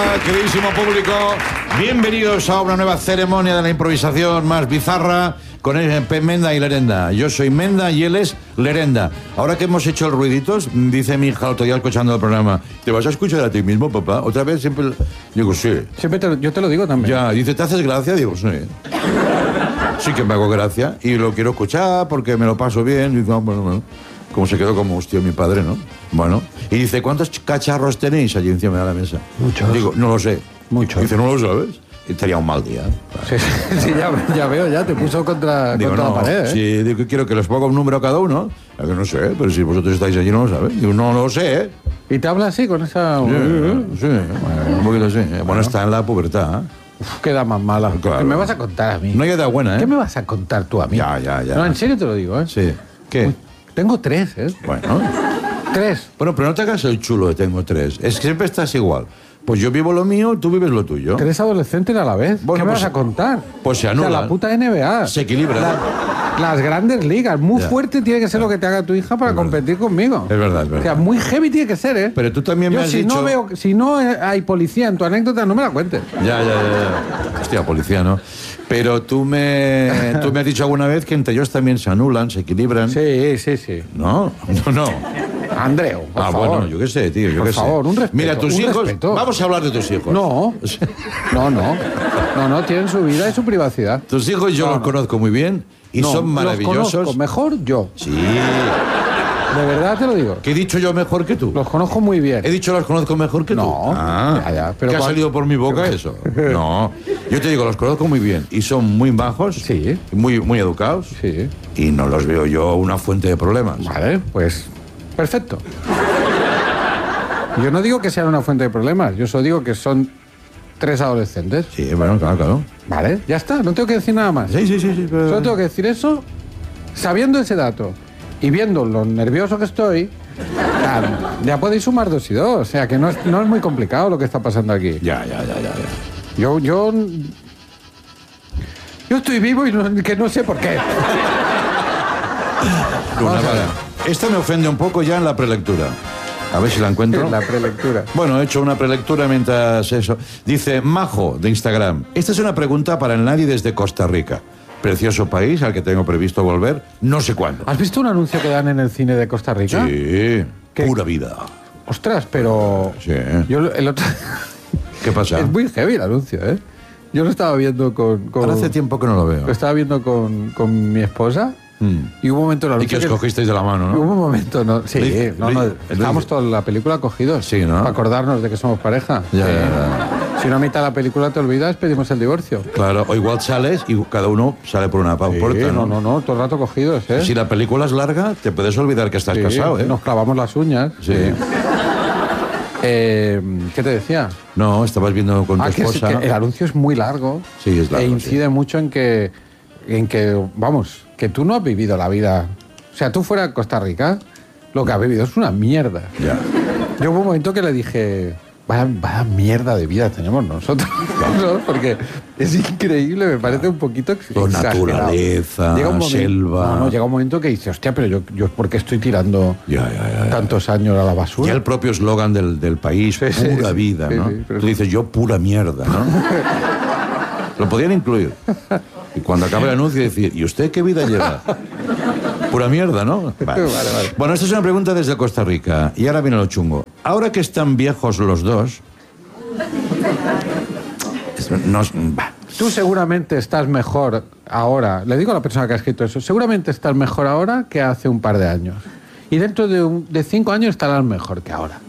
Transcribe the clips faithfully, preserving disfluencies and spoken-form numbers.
queridísimo público. Bienvenidos a una nueva ceremonia de la improvisación más bizarra con el Menda y Lerenda. Yo soy Menda y él es Lerenda. Ahora que hemos hecho el ruiditos, dice mi hija el otro día escuchando el programa, ¿te vas a escuchar a ti mismo, papá? Otra vez siempre... Digo, sí. Siempre te, yo te lo digo también. Ya, dice, ¿te haces gracia? Digo, sí. Sí que me hago gracia y lo quiero escuchar porque me lo paso bien. Y digo, bueno, bueno. Como se quedó como hostia mi padre, ¿no? Bueno. Y dice, ¿cuántos cacharros tenéis allí encima de la mesa? Muchos. Digo, no lo sé. Muchos. Dice, ¿no lo sabes? Y estaría un mal día. Sí, sí, ya, ya veo, ya te puso contra, Digo, contra no, la pared, ¿eh? Sí, digo, quiero que les ponga un número a cada uno. Digo, no sé, pero si vosotros estáis allí no lo sabéis. Digo, no lo sé, ¿eh? Y te habla así, con esa... Sí, sí, bueno, un poquito así. Bueno, bueno, está en la pubertad, ¿eh? Uf, queda más mala. Claro. ¿Qué me vas a contar a mí? No hay edad buena, ¿eh? ¿Qué me vas a contar tú a mí? Ya, ya, ya. No, en serio te lo digo, ¿eh? Sí. ¿Qué? Uy, tengo tres, ¿eh? Bueno. Tres. Bueno, pero no te hagas el chulo de tengo tres. Es que siempre estás igual. Pues yo vivo lo mío, tú vives lo tuyo. Tres adolescentes a la vez. Bueno, ¿Qué me pues- vas a contar? pues se O anulan. sea, la puta N B A. Se equilibran. La- las grandes ligas. Muy Ya. fuerte tiene que ser lo que te haga tu hija para Es verdad. competir conmigo. Es verdad, es verdad. O sea, muy heavy tiene que ser, ¿eh? Pero tú también me Yo has si dicho... no veo, si no hay policía en tu anécdota, no me la cuentes. Ya, ya, ya, ya. Hostia, policía, ¿no? Pero tú me, tú me has dicho alguna vez que entre ellos también se anulan, se equilibran. Sí, sí, sí. No, no, no. Andreu, por Ah, favor. bueno, yo qué sé, tío, yo Por qué sé. favor, un respeto, Mira, tus un hijos... respeto. Vamos a hablar de tus hijos. No, no, no. No, no, tienen su vida y su privacidad. Tus hijos yo No, los no. conozco muy bien y No, son maravillosos. Los conozco mejor yo. Sí. De verdad te lo digo. ¿Qué he dicho yo mejor que tú? Los conozco muy bien. He dicho los conozco mejor que tú. No, Ah, ya, ya, pero ¿qué ha cuan- salido por mi boca eso? No. Yo te digo, los conozco muy bien y son muy bajos, Sí. muy, muy educados Sí. y no los veo yo una fuente de problemas. Vale, pues perfecto. Yo no digo que sean una fuente de problemas, yo solo digo que son tres adolescentes. Sí, bueno, claro, claro. Vale, ya está, no tengo que decir nada más. Sí, sí, sí, sí. pero- Solo tengo que decir eso, sabiendo ese dato y viendo lo nervioso que estoy, ya, ya podéis sumar dos y dos. O sea, que no es, no es muy complicado lo que está pasando aquí. Ya, ya, ya, ya. ya. Yo, yo, yo estoy vivo y no- que no sé por qué. Luna, Vamos a vale. ver. Esta me ofende un poco ya en la prelectura. A ver si la encuentro. La prelectura. Bueno, he hecho una prelectura mientras eso. Dice Majo, de Instagram. Esta es una pregunta para el nadie desde Costa Rica. Precioso país al que tengo previsto volver no sé cuándo. ¿Has visto un anuncio que dan en el cine de Costa Rica? Sí, ¿Qué? pura vida. Ostras, pero... Sí. Yo el otro... ¿Qué pasa? Es muy heavy el anuncio, ¿eh? Yo lo estaba viendo con... con- Ahora hace tiempo que no lo veo. Lo estaba viendo con, con mi esposa Mm. y hubo un momento en el Y que anuncio os cogisteis de la mano, ¿no? Hubo un momento, ¿no? Sí, Luis- no, no, Luis- estábamos toda la película cogidos. Sí, ¿no? Para acordarnos de que somos pareja. Ya, Sí. ya, ya. Si no a mitad de la película te olvidas, pedimos el divorcio. Claro, o igual sales y cada uno sale por una pa- Sí, puerta, no, ¿no? no, no, todo el rato cogidos, ¿eh? Si la película es larga, te puedes olvidar que estás Sí, casado, ¿eh? Nos clavamos las uñas. Sí. Eh, ¿Qué te decía? No, estabas viendo con tu Ah, que, es- esposa. que el anuncio es muy largo. Sí, es largo, E incide sí. mucho en que, en que, vamos, que tú no has vivido la vida. O sea, tú fuera de Costa Rica, lo que has vivido es una mierda. Ya. Yo hubo un momento que le dije, vaya, vaya mierda de vida tenemos nosotros, ¿no? Porque es increíble, me parece un poquito ex- Con exagerado. naturaleza, Llega un momento- selva. No, no, llega un momento que dice, hostia, pero yo, yo ¿por qué estoy tirando Ya, ya, ya, ya. tantos años a la basura? Ya el propio eslogan del, del país, Sí, sí, pura sí, vida, sí, ¿no? sí, pero- Tú dices, yo pura mierda, ¿no? Lo podían incluir. Y cuando acabe el anuncio decir, ¿y usted qué vida lleva? Pura mierda, ¿no? Vale. Vale, vale. Bueno, esta es una pregunta desde Costa Rica. Y ahora viene lo chungo. Ahora que están viejos los dos... es- no es- bah. Tú seguramente estás mejor ahora, le digo a la persona que ha escrito eso, seguramente estás mejor ahora que hace un par de años. Y dentro de, un- de cinco años estarás mejor que ahora.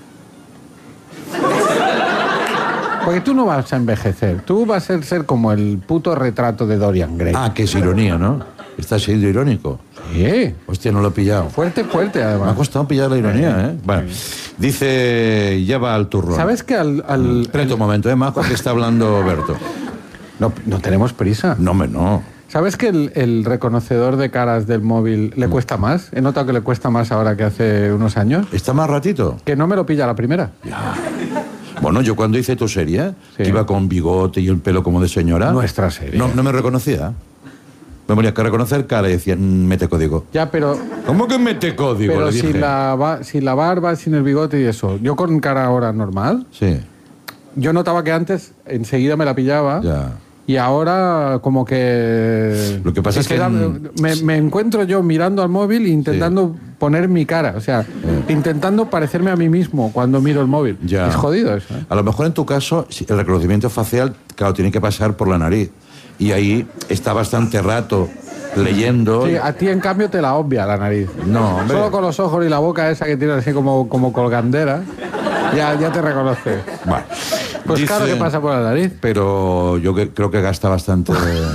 Porque tú no vas a envejecer, tú vas a ser como el puto retrato de Dorian Gray. Ah, que es ironía, ¿no? Estás siendo irónico. Sí, Hostia, no lo he pillado. fuerte, fuerte Me ha además. costado pillar la ironía, ¿eh? Bueno, dice, ya va al turrón. ¿Sabes que al... al- Espérate un momento, ¿eh, Majo? Que está hablando Berto. no, no tenemos prisa. No, hombre, no. ¿Sabes que el, el reconocedor de caras del móvil le cuesta más? He notado que le cuesta más ahora que hace unos años. ¿Está más ratito? Que no me lo pilla a la primera. Bueno, yo cuando hice tu serie, Sí. que iba con bigote y el pelo como de señora... Nuestra serie. No, no me reconocía. Me tenía que reconocer cara y decía, "Mm, mete código". Ya, pero, ¿Cómo que mete código? pero Le si, dije. la, ba- si la barba, sin el bigote y eso, yo con cara ahora normal, Sí. yo notaba que antes enseguida me la pillaba. Ya. Y ahora como que... Lo que pasa es que... da- en- me, me encuentro yo mirando al móvil e intentando poner mi cara. O sea, intentando parecerme a mí mismo cuando miro el móvil. Ya. Es jodido eso, ¿eh? A lo mejor en tu caso, si el reconocimiento facial, claro, tiene que pasar por la nariz. Y ahí está bastante rato leyendo. Sí, a ti en cambio te la obvia la nariz. No, hombre. Solo con los ojos y la boca esa que tiene así como, como colgandera, ya, ya te reconoce. Bueno, Pues dice- claro que pasa por la nariz. Pero yo que- creo que gasta bastante.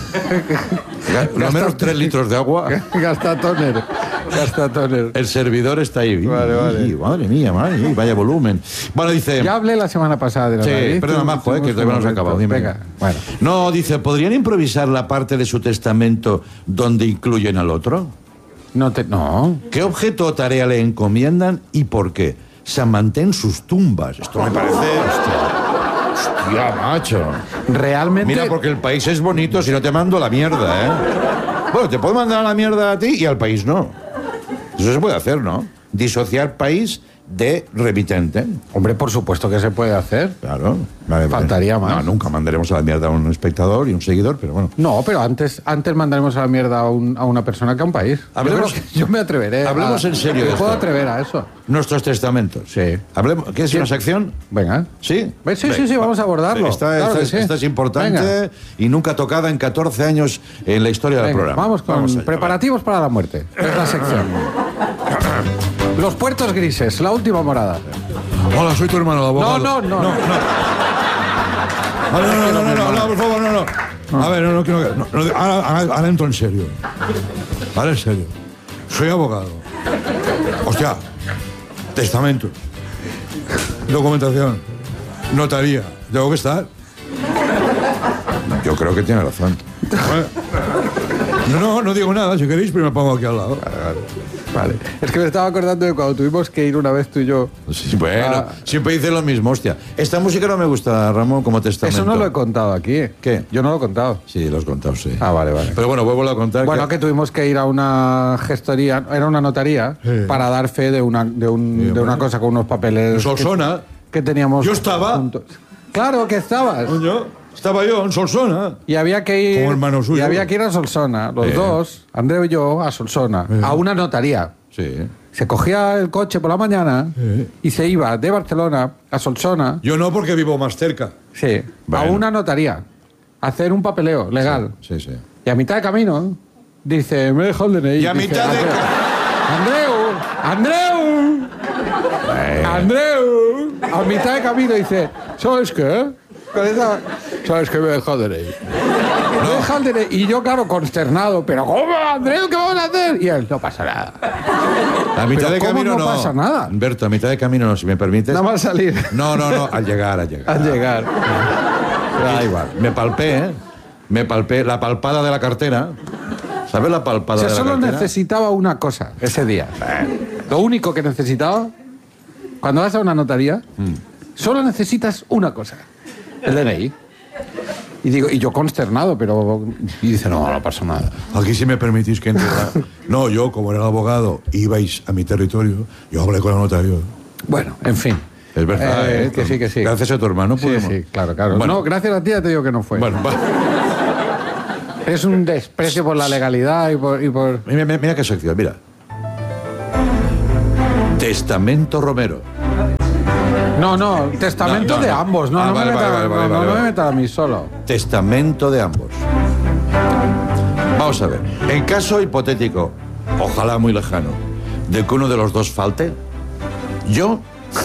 Ga- Lo menos tres litros de agua. Gasta tóner. Gasta tóner. El servidor está ahí. Vale, vale. Y, madre mía, madre mía, vaya volumen. Bueno, dice. Ya hablé la semana pasada de la Sí, nariz. perdona, Tú- Majo, eh, tú- que todavía no hemos acabado. Dime. Venga, bueno. No, dice, ¿podrían improvisar la parte de su testamento donde incluyen al otro? No te... No. ¿Qué objeto o tarea le encomiendan y por qué? Se mantén sus tumbas. Esto me parece... Hostia, hostia, macho. Realmente... Mira, porque el país es bonito si no te mando a la mierda, ¿eh? Bueno, te puedo mandar a la mierda a ti y al país no. Eso se puede hacer, ¿no? Disociar país de remitente. Hombre, por supuesto que se puede hacer. Claro. Vale, Faltaría vale. más. No, nunca mandaremos a la mierda a un espectador y un seguidor, pero bueno. No, pero antes, antes mandaremos a la mierda a, un- a una persona que a un país. Hablemos- yo, creo que yo me atreveré. Hablemos a- en serio Me de puedo esto. atrever a eso. Nuestros testamentos. Sí. Hablemos, ¿qué es Sí. una sección? Venga. ¿Sí? Ve, sí, sí, sí, vamos a abordarlo. Esta, Claro esta que es, sí. esta es importante Venga. y nunca tocada en catorce años en la historia del Venga, programa. vamos con allá, preparativos para la muerte. Es la sección. Los puertos grises, la última morada. va. Hola, soy tu hermano, el abogado. No, no, no. No, no. Ah, no, no, no, no, no, no, por favor, no, no. A ver, no, no quiero que... no, no, ahora, ahora- ahora entro en serio. Ahora en serio. Soy abogado. Hostia. Testamento. Documentación. Notaría. ¿Tengo que estar? Yo creo que tiene razón. No, no, no digo nada. Si queréis, pero me pongo aquí al lado. Vale. Es que me estaba acordando de cuando tuvimos que ir una vez tú y yo. Sí, bueno, Ah. siempre dice lo mismo, hostia. Esta música no me gusta, Ramón, como testamento. Eso no lo he contado aquí. ¿Qué? Yo no lo he contado. Sí, lo has contado, sí. Ah, vale, vale. Pero bueno, vuelvo a contar Bueno, que tuvimos que ir a una gestoría, era una notaría, Sí. para dar fe de una, de un- Sí, de una bueno. cosa con unos papeles. Solsona. Que, que teníamos. Yo estaba. juntos. Claro que estabas. Coño, estaba yo en Solsona. Y había que ir. Como hermano suyo. Y había que ir a Solsona, los Sí. dos, Andreu y yo, a Solsona, Sí. a una notaría. Sí. Se cogía el coche por la mañana Sí. y se iba de Barcelona a Solsona, Yo no, porque vivo más cerca. sí, Bueno. a una notaría, a hacer un papeleo legal. Sí, sí. Y a mitad de camino dice, me dejo el D N I. Y a Dice, mitad de Andreu, Andreu, Andreu, a mitad de camino dice, ¿sabes qué? Con esa- ¿Sabes qué? Me deja el D N I. Me deja el D N I. Y yo, claro, consternado, pero ¿cómo, Andreu? ¿Qué vamos a hacer? Y él, no pasa nada. A mitad Pero de ¿cómo camino no pasa nada? Berto, a mitad de camino no, si me permites. Nada más salir. No, no, no, al llegar, al llegar. Al llegar. Da igual. Me palpé, ¿eh? Me palpé la palpada de la cartera. ¿Sabes la palpada O sea, de la solo cartera? necesitaba una cosa ese día. Lo único que necesitaba, cuando vas a una notaría, Mm. solo necesitas una cosa. El D N I. Y digo, y yo consternado, pero... Y dice, no, no pasa nada. Aquí si me permitís que entre. No, yo, como era el abogado, ibais a mi territorio, yo hablé con el notario. Bueno, en fin. Es verdad, Eh, ¿eh? que sí, que sí. Gracias a tu hermano Sí, pudimos. sí, claro, claro. Bueno. No, gracias a ti ya te digo que no fue. Bueno, va. Es un desprecio por la legalidad y por... y por- Mira, mira, mira qué sección, mira. Testamento Romero. No, no, testamento No, no, de no. ambos. No, Ah, no vale, me vale, metan vale, no, vale, no vale, me vale. metan a mí solo. Testamento de ambos. Vamos a ver. En caso hipotético, ojalá muy lejano, de que uno de los dos falte, yo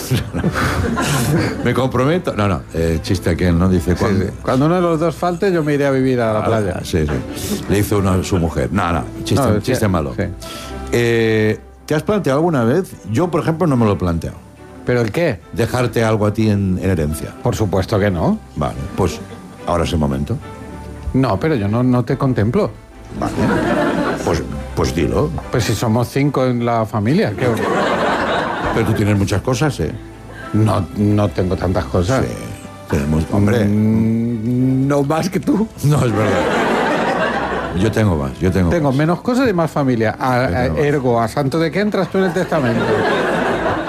me comprometo. No, no, eh, chiste aquel, ¿no? Dice Sí, cuando. sí. Cuando uno de los dos falte, yo me iré a vivir a la playa. Ah, sí, sí. Le hizo uno a su mujer. No, no, chiste, No, chiste sí, malo. sí. Eh, ¿Te has planteado alguna vez? Yo, por ejemplo, no me lo he planteado. ¿Pero el qué? Dejarte algo a ti en, en herencia. Por supuesto que no. Vale, pues ahora es el momento. No, pero yo no, no te contemplo. Vale. Pues, pues dilo. Pues si somos cinco en la familia, ¿qué? Pero tú tienes muchas cosas, ¿eh? No, no tengo tantas cosas. Sí, tenemos... Hombre, Mm, no más que tú. no es verdad. Yo tengo más, yo tengo Tengo más. menos cosas y más familia. A- a- Yo tengo más. ergo, ¿a santo de qué entras tú en el testamento?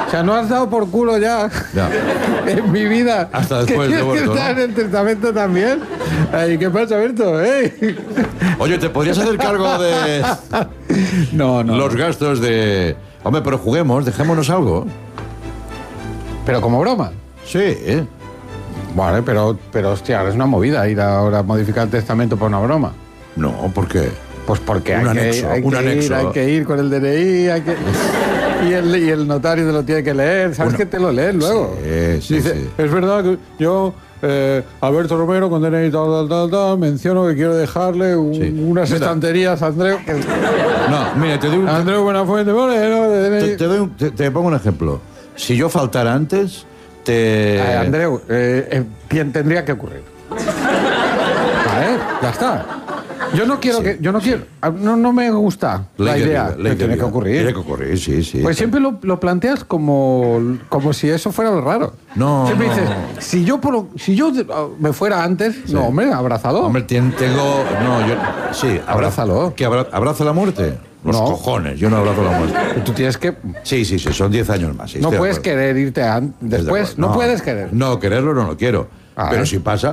O sea, no has dado por culo ya Ya. en mi vida. Hasta después de ¿Que muerto, está ¿no? en el testamento también? Ay, ¿qué pasa, Berto? ¿Eh? Oye, ¿te podrías hacer cargo de No, no. los gastos de... Hombre, pero juguemos, dejémonos algo. Pero como broma. Sí, ¿eh? Vale, pero, pero hostia, ahora es una movida ir ahora a modificar el testamento por una broma. No, ¿por qué? Pues porque Un hay, anexo, que, hay, un que anexo. Ir, hay que ir con el D N I, hay que... Y el, y el notario te lo tiene que leer. ¿Sabes Una- que te lo lees luego? Sí, sí, Dice, sí. es verdad que yo, eh, Alberto Romero, con D N I tal, tal, tal, tal, menciono que quiero dejarle un- Sí. unas Mira. estanterías a Andreu. Que, No, mira, te doy un... Andreu Buenafuente, Moreno, de D N I. Te, te doy un- te- te pongo un ejemplo. Si yo faltara antes, te... Eh, Andreu, eh, eh, ¿quién tendría que ocurrir? Vale, ya está. Yo no quiero Sí, que. Yo no quiero. No, no me gusta la Ley de idea. vida, ley que de tiene que vida. ocurrir. Tiene que ocurrir, sí, sí. Pues siempre lo, lo planteas como, como si eso fuera lo raro. No, Siempre no. dices, si yo, por, si yo me fuera antes, no, hombre, abrazado. Hombre, tien- tengo... No, yo... Sí, Abrázalo. ¿Que abra- abraza la muerte? Los No. cojones, yo no abrazo la muerte. Tú tienes que. Sí, sí, sí, son diez años más. sí, No estoy de puedes acuerdo. querer irte an- Estoy de después. acuerdo. No, puedes querer. No, quererlo no lo quiero. Ah, pero ¿eh? si pasa...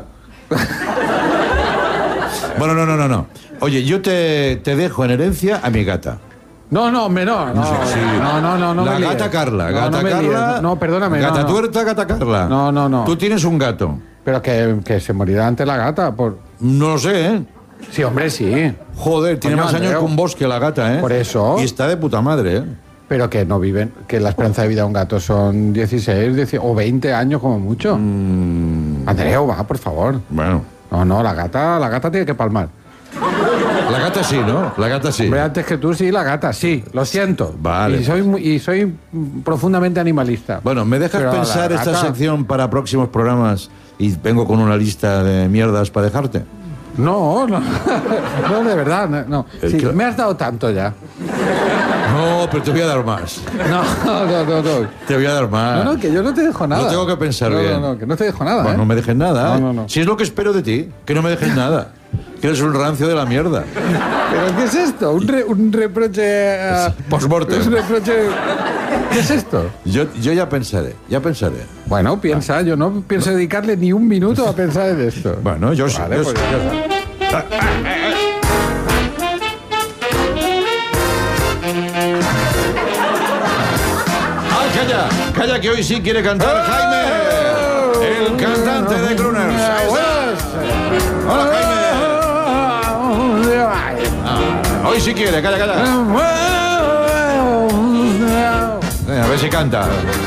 Bueno, no, no, no, no. Oye, yo te, te dejo en herencia a mi gata. No, no, hombre, no. No, Sí, sí. no, no, no, no La me líes. gata Carla, No, gata no me Carla. líes. No, perdóname. Gata no, no. tuerta, gata Carla. No, no, no. Tú tienes un gato. Pero que, que se morirá antes la gata. Por... No lo sé, ¿eh? Sí, hombre, sí. Joder, tiene Coño, más años Andreu. que un bosque la gata, ¿eh? Por eso. Y está de puta madre, ¿eh? Pero que no viven, que la esperanza de vida de un gato son dieciséis, dieciocho o veinte años como mucho. Mm. Andreu, va, por favor. Bueno. No, no, la gata, la gata tiene que palmar. La gata sí, ¿no? La gata sí. Hombre, antes que tú sí, la gata, sí, lo siento. Vale, Y soy, muy- y soy mm, profundamente animalista. Bueno, ¿me dejas Pero la pensar esta gata- sección para próximos programas y vengo con una lista de mierdas para dejarte? No, no, no, de verdad, no. no. Es Sí, que- me has dado tanto ya. No, pero te voy a dar más. No, no, no, no. Te voy a dar más. No, no, que yo no te dejo nada. Lo tengo que pensar no, bien. No, no, que no te dejo nada, Bueno, ¿eh? no me dejes nada. No, ¿eh? no, no. Si es lo que espero de ti, que no me dejes nada. Que eres un rancio de la mierda. ¿Pero qué es esto? ¿Un, re- un reproche...? a- Postmortem. ¿Es un reproche...? ¿Qué es esto? Yo, yo ya pensaré, ya pensaré. Bueno, piensa, yo no pienso dedicarle ni un minuto a pensar en esto. Bueno, yo sí. Vale, yo pues sí. ya está. ¡Ay, calla! ¡Calla, que hoy sí quiere cantar Jaime! El cantante de Crooners. Ahí está. ¡Hola, Jaime! Ah, hoy sí quiere, calla, calla. Venga, a ver si canta.